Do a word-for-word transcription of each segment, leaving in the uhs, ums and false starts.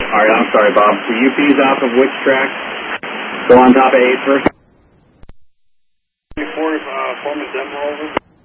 All right, I'm sorry, Bob. The U P's off of which track? Go on top of eight first. Before uh, Foreman demo over.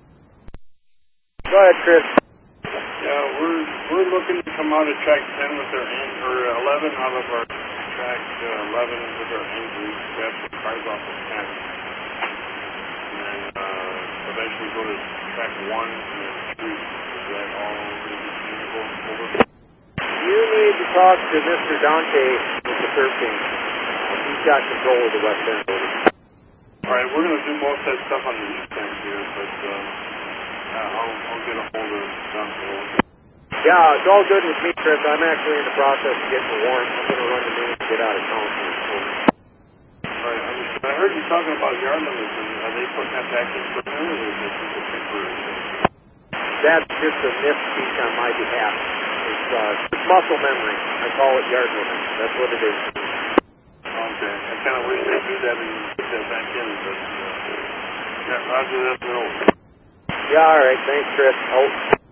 Go ahead, Chris. Yeah, we're we're looking to come out of track ten with our en- or eleven out of our track uh, eleven with our engine. We have some cars off of ten, and then uh, eventually go to track one and then three. Is that all going to be feasible? Over. You need to talk to Mister Dante with the thirteen. He's got control of the west end. All right, we're going to do most of that stuff on the east end here, but uh, yeah, I'll, I'll get a hold of Dante. Yeah, it's all good with me, Chris. I'm actually in the process of getting the warrant. I'm going to run the main to get out of town. All right, I heard you talking about yard limits, and are they putting that back in for them, or is it just a temporary thing? That's just a nip speech on my behalf. It's uh, muscle memory. I call it yard limits. That's what it is. Okay, I kind of wish they do that and put that back in, but uh, yeah, Roger, that's no. Yeah, all right. Thanks, Chris. Oh.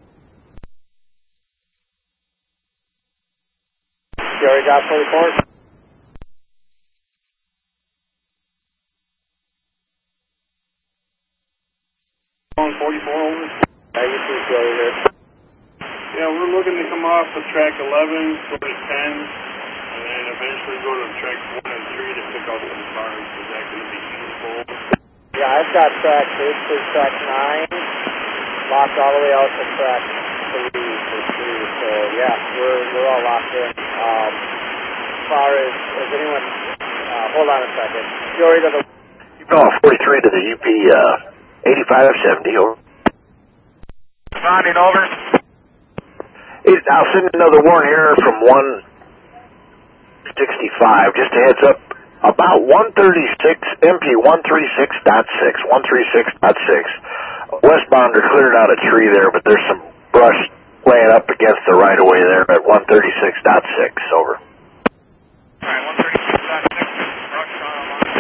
Jerry got forty-four. On forty-four over. Yeah, you see Jerry there. Yeah, we're looking to come off of track eleven, go to ten, and then eventually go to track one and three to pick up some cars. Is that going to be feasible? Yeah, I've got track basically track nine locked all the way out to track three for three. So yeah, we're we're all locked in. Um, as far as as anyone, uh, hold on a second. Joey to the. Oh, forty-three to the U P uh, eighty-five seventy over. Responding over. I'll send another warrant here from one sixty-five. Just a heads up. About one thirty-six, M P one thirty-six point six, one thirty-six point six. Westbounder cleared out a tree there, but there's some brush laying up against the right-of-way there at one thirty-six point six. Over. All right, one thirty-six point six. Brush on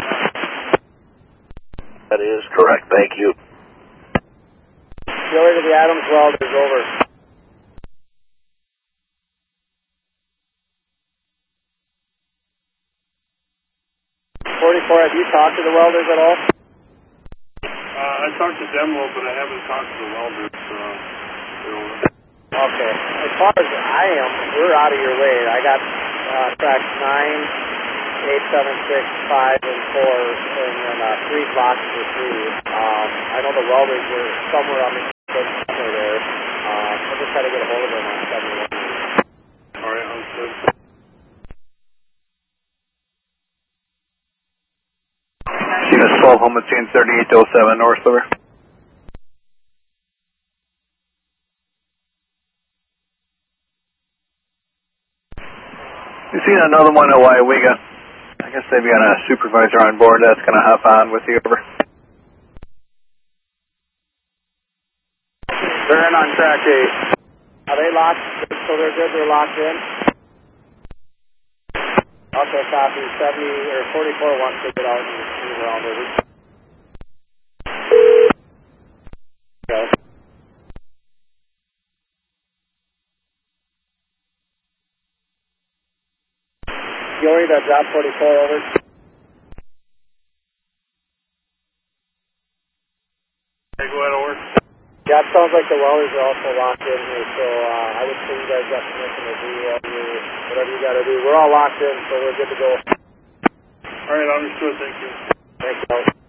That is correct. Thank you. Joey to the Adams Welders, over. forty-four, have you talked to the welders at all? Uh, I talked to Demo, but I haven't talked to the welders. Uh, you know. Okay. As far as I am, we're out of your way. I got uh, tracks nine, eight, seven, six, five, and four, and then uh, three blocks for three. Um, I know the welders were somewhere on the somewhere there. Uh, I just had to get a hold of them on seventy-one. All right, understood. Unit twelve, home at scene thirty-eight oh seven north, over. You seen another one at Wyawega? I guess they've got a supervisor on board that's going to hop on with you, over. They're in on track eight. Are they locked? So they're good, they're locked in? Okay, copy. seventy or forty-four wants to get out and move around over. Okay. Joey, that's job forty-four, over. Hey, go ahead, over. Yeah, it sounds like the welders are also locked in here, so uh, I would say you guys got permission to do whatever, whatever you got to do. We're all locked in, so we're good to go. All right, understood. Thank you. Thanks, Alex.